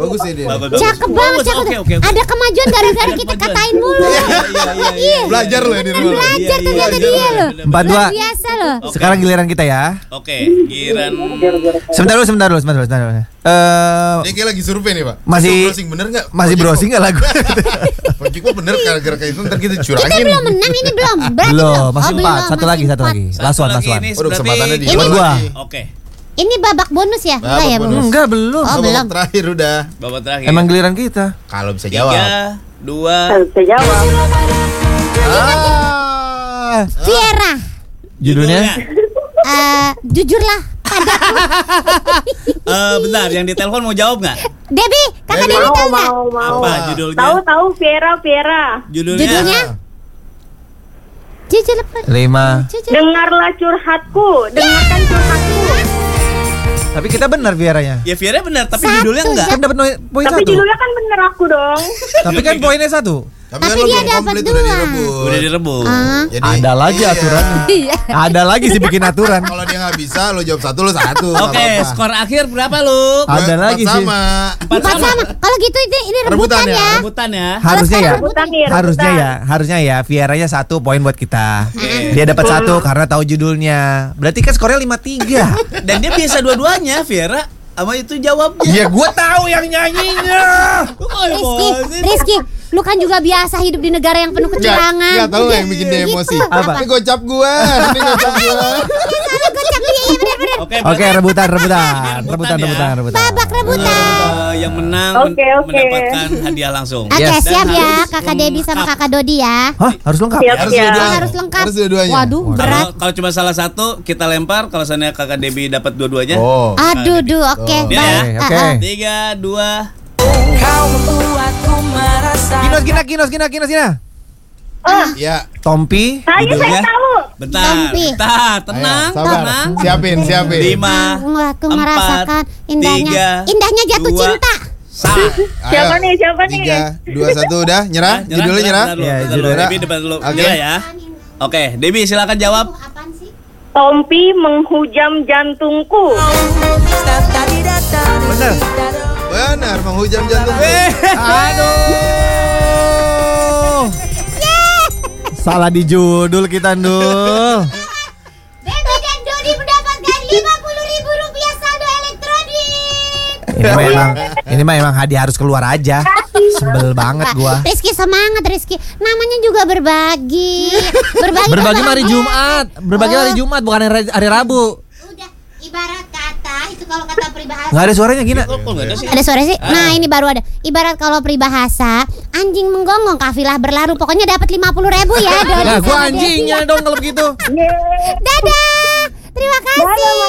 Bagus ya dia. Cakep banget, cakep. Oke. Ada kemajuan gara-gara kita katain mulu. Iya. Belajar loh di rumah. Belajar ternyata dia loh. 4-2. Luar biasa loh. Sekarang giliran kita ya. Oke, giliran. Sebentar dulu. Ini kayak lagi survei nih, Pak. Masih browsing bener enggak? Masih browsing enggak lagu? Pak Ciko bener gara-gara kayak itu ntar kita Kita curangin. belum menang ini belum. Berarti Belum, masih belum. 4. Satu lagi. Last one. Ini Waduh, kesempatannya berarti di Buat gua. Oke. Ini babak bonus ya? Enggak ya, bonus. belum. Enggak, belum. Oh, belum. Terakhir udah. Babak terakhir. Emang giliran kita. Kalau bisa jawab. 3, 2. Bisa jawab. Viera. Judulnya? Jujurlah padaku. Bentar, yang ditelepon mau jawab nggak? Debbie, kakak Debbie tahu nggak? Mau. Apa judulnya? Tahu Viera. Judulnya? Jujurlah padaku. 5. Jujur. Dengarlah curhatku, dengarkan curhatku. Tapi kita benar Vieranya. Ya Viera benar, tapi Satu, judulnya enggak. Kan dapat poin Tapi 1. judulnya kan bener aku dong. Tapi kan poinnya 1. Tapi Tapi kan lo dia belum dapat komplit dua. udah direbut. Udah direbut. Jadi Ada lagi iya. aturannya. Iya. Ada lagi sih bikin aturan. Kalau dia nggak bisa, lo jawab 1, lo 1. Oke, skor akhir berapa lu? Ada lagi sih. Sama. 4 Empat sama. Kalau gitu ini rebutan Rebutan ya? ya. Rebutan ya. Harusnya ya. Rebutan. Harusnya ya Vieranya 1 poin buat kita. Dia dapat 1 karena tahu judulnya. Berarti kan skornya 5-3. Dan dia bisa dua-duanya, Viera. Sama itu jawabnya. Iya, gua tahu yang nyanyinya. Rizky, lu kan juga biasa hidup di negara yang penuh kecurangan. Nggak tahu yang bikin dia emosi. Apa? Ini gocap gua. Oke, rebutan. Babak rebutan. Yang menang Oke. mendapatkan hadiah langsung. Oke, Yes. siap Dan ya harus kakak Debbie sama kakak Dodi ya. Hah, harus lengkap. Siap. Harus dua-duanya. Harus lengkap. Harus dua-duanya. Waduh, berat. Kalau cuma salah satu kita lempar, kalau seandainya kakak Debbie dapat dua-duanya. Oh. Aduh, oke. Dia Baik. ya? Oke. 3, 2. Kinos. Ya. Tompi. Saya Judulnya? tahu. Bentar, Tompi. tenang. Ayo, sabar. Siapin. 5, Aku merasakan indahnya jatuh 2, cinta. Siapa nih? 3, 2, 1 udah. Nyerah. Judulnya nyerah. Ya, Judul judulnya. Debbie depan dulu. Oke. Nyerah ya. Oke, Debbie silakan jawab. Apaan sih? Tompi menghujam jantungku. Benar, menghujam jantung. Aduh. Salah di judul kita, Ndul. Debbie dan Dodi mendapatkan Rp50.000 saldo elektronik. Ini mah emang hadiah harus keluar aja. Sebel banget gua. Rizky semangat Rizky. Namanya juga berbagi. Berbagi hari Jumat. Berbagi hari Jumat bukan hari Rabu. Udah ibarat kata itu kalau kata peribahasa. Nggak ada suaranya Gina. Kok nggak ada sih? Ada suara sih. Nah, ini baru ada. Ibarat kalau peribahasa, anjing menggonggong kafilah berlaru. Pokoknya dapat 50.000 ya. Dodi Nah, gua sama anjingnya Debbie. dong kalau begitu. Dadah. Terima kasih.